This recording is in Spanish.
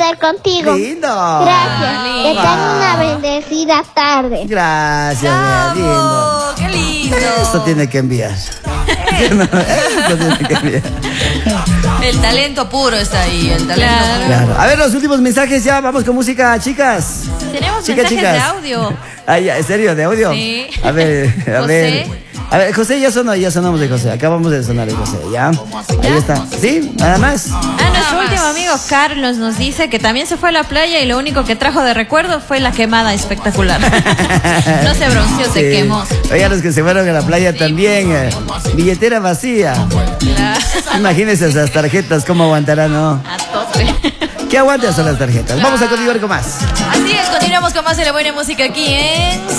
estar contigo. Lindo. Gracias. Que tengan una bendecida tarde. Gracias, mira, lindo. ¡Qué lindo! Esto tiene que enviar. Esto tiene que enviar. El talento puro está ahí, el talento puro. Claro. A ver, los últimos mensajes ya. Vamos con música, chicas. Tenemos Chicas, mensajes de audio. Ah, ya, ¿en serio? ¿De audio? Sí. A ver, a José. ver. A ver, José ya sonó, ya sonamos de José. Acabamos de sonar de José, ¿ya? Ahí está. ¿Sí? ¿Nada más? Nuestro último amigo Carlos nos dice que también se fue a la playa y lo único que trajo de recuerdo fue la quemada espectacular. No se bronceó, se quemó. Oigan, los que se fueron a la playa también. Billetera vacía. Claro. Imagínense esas tarjetas, cómo aguantarán, ¿no? A tope. ¿Qué aguantan son las tarjetas? Vamos a continuar con más. Así es, continuamos con más de la buena música aquí en